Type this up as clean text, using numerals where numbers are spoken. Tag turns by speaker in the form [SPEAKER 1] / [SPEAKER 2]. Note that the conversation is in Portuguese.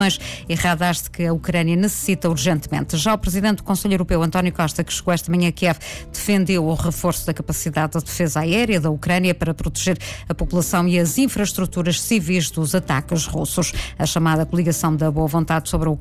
[SPEAKER 1] e radares que a Ucrânia necessita urgentemente. Já o presidente do Conselho Europeu, António Costa, que chegou esta manhã a Kiev, defendeu o reforço da capacidade de defesa aérea da Ucrânia para proteger a população e as infraestruturas civis dos ataques russos. A chamada coligação da boa vontade sobre a Ucrânia